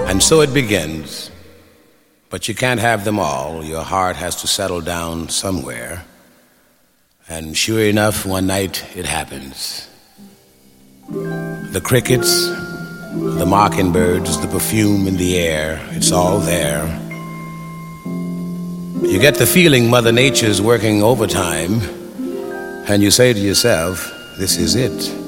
And so it begins. But you can't have them all. Your heart has to settle down somewhere. And sure enough, one night it happens. The crickets, the mockingbirds, the perfume in the air, it's all there. You get the feeling Mother Nature's working overtime, and you say to yourself, this is it.